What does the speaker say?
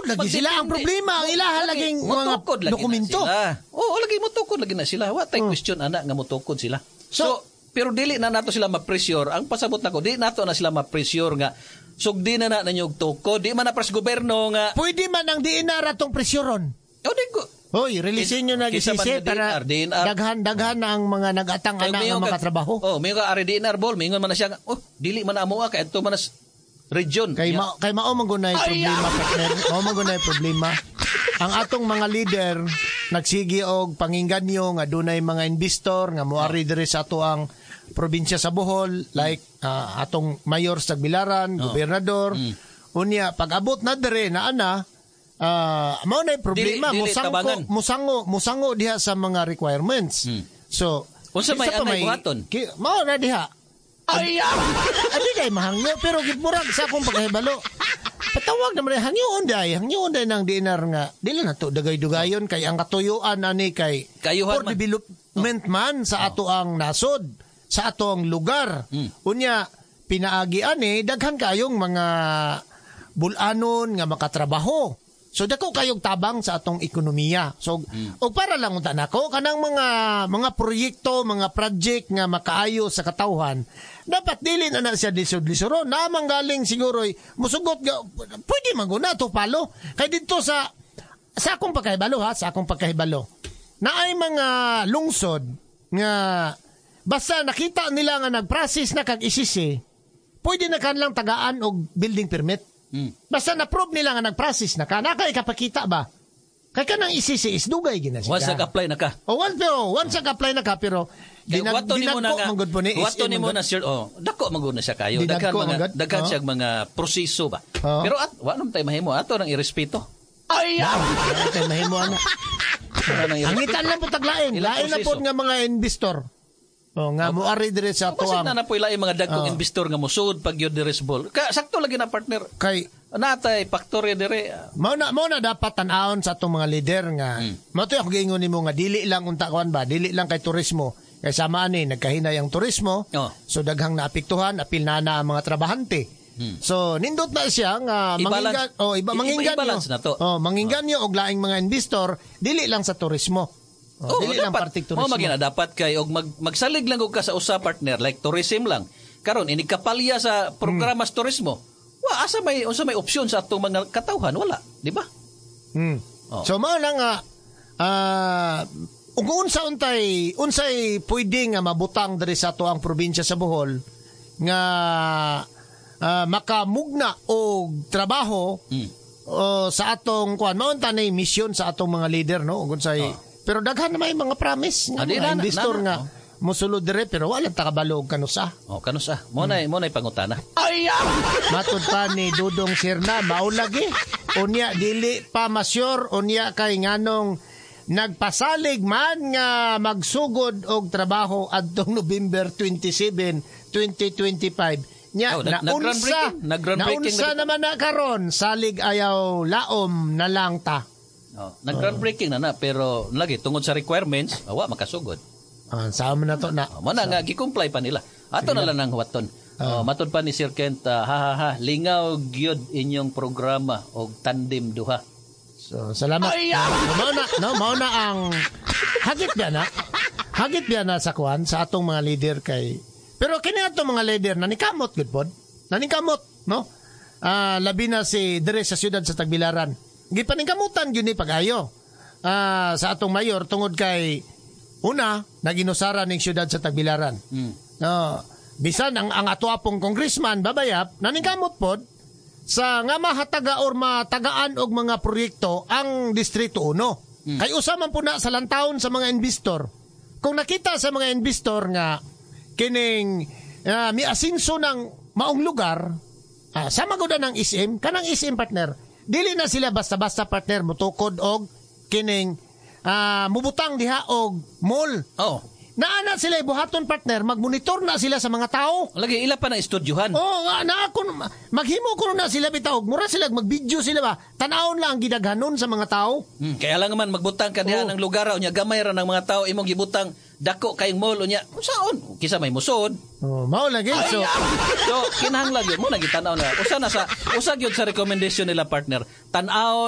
lagi sila ang problema. Ang ilaha laging mga dokumento. Oo, lagi mutukod lagi na sila. Wa tay question ana nga mutukod sila. So pero dili na nato sila ma-pressure. Ang pasabot nako, di nato na sila ma-pressure nga sugdi na nanyog tukod. Di man na pres gobyerno nga. Pwede man ang diin na ratong presyoron. O di ko. Hoy, releasein nyo na gisisi para daghan ang mga nag-atang-ana nga mga trabaho. Oh, may ka ari DNR ball, mingon man na siya. Oh, dili man amo kay adto man region. Kay mao man gunay problema partner. Mao man gunay problema. Ang atong mga leader nagsigi og panginganyo nga dunay mga investor nga moari diri sa ato ang probinsya sa Bohol, like atong mayor sa Tagbilaran, gobernador. Unya pag-abot na diri na ana mao na problema. Musango diha sa mga requirements. So unsa may anay buhaton? Mao na diha. Adi kay mahangyo pero gitmurag sa akong pagkahibalo. Patawag naman hangyoon day nang dinar nga dili na to dagay-dugayon kay ang katuyuan ani kay for development man sa ato ang nasod, sa ato ang lugar. Unya pinaagi ani daghan kayong mga bulanon nga makatrabaho. So dako kayong tabang sa atong ekonomiya. So og para lang unta nako kanang mga proyekto, mga project nga makaayo sa katawhan, dapat dili na siya lisod-lisoro. Namang galing siguro musugot pwede maguna to palo. Kay dito sa akong pagkahibalo sa akong pagkahibalo. Na ay mga lungsod nga basta nakita nila nga nag-process na kag isisi, pwede na kanlang tagaan og building permit. Basta na-prove nila nga nag-process na ka, nakay kapakita ba? Kaya ka nang isisi dugay ginasika. Once nag-apply na ka. Once nag-apply na ka, pero dinagko manggod po ni wato ni mo na sir, dako manggod na siya kayo. Daghan siya mga proseso ba. Pero wanom tayo mahimo, ato nang irespeto. Tayo mahimo ana. Hangitan lang po taglain. Lain na po nga mga investor. Nga moari dire sa tuang. Kasi na po ilay mga dagkong investor nga musud pag yun dire sa ball. Sakto lagi na partner. Kay natay factory dire. Mao na dapat tan-awon sa atong mga leader nga. Mao to ako giingon nimo nga dili lang unta kuan ba, dili lang kay turismo. Kay sama ani nagkahinay ang turismo. So daghang naapektuhan, apil na ang mga trabahante. So nindot na siya nga manginggan na to. Manginggan og laing mga investor dili lang sa turismo. Dili lang partik turismo. Magina dapat kay og magsalig lang og ka sa usa partner like tourism lang. Karon ini kapalya sa programas turismo. Wa asa may opsyon sa atong mga katawhan wala, di ba? So mao lang nga ug unsay pwede nga mabutang diri sa ato ang probinsya sa Bohol nga makamugna og trabaho sa atong kuan mao tanay mission sa atong mga leader no ug unsay pero daghan na may mga promise nga mga investor nga musulod dire pero wala ta kabalo og kanusa. Kanusa. Mo nay pangutana. Matud pa ni Dudong Sirna mao lagi. Unya dili pa masyur unya kay nganong nagpasalig man nga magsugod og trabaho adtong November 27, 2025. Nya naunsa naman na karon salig ayaw laom na lang ta. Nag-groundbreaking na pero lagi tungod sa requirements wa makasugod. Sama na to na. Mo na nga gi-comply pa nila. Ato na lang nang waton. Matud pa ni Sir Kent, lingaw gyud inyong programa og tandem duha. So salamat. Mao na ang hagit biya na sa kuan sa atong mga leader kay. Pero kini atong mga leader nanikamot gud pod. Nanikamot, no? Labi na si dire sa siyudad sa Tagbilaran. Gipaningkamutan yun ni pag-ayo sa atong mayor tungod kay una, naginusara ng siyudad sa Tagbilaran. Bisan ang atuapong congressman babayap, naningkamot pod sa nga mahataga or matagaan og mga proyekto ang Distrito 1. Kay usaman po na sa lantawon sa mga investor. Kung nakita sa mga investor nga kining miasinso ng maong lugar, sama gud ng SM, kanang SM partner, dili na sila basta-basta partner mutukod og kining mubutang diha og mall. Naana sila buhaton partner, magmonitor na sila sa mga tao. Lagi ila pa na estudyohan. Maghimo ko na sila bitaw. Mura sila magbidyo sila ba. Tanawon lang ang gidaghanon sa mga tao. Kaya lang man magbutang ka diha ng lugar unya gamay ra ng mga tao imong gibutang dako kayong mall unya. Unsaon? Kisa may musod. Mao lagi. So kinahanglan gyud mo nagitanaw na. Usa gyud sa recommendation nila partner. Tan-aw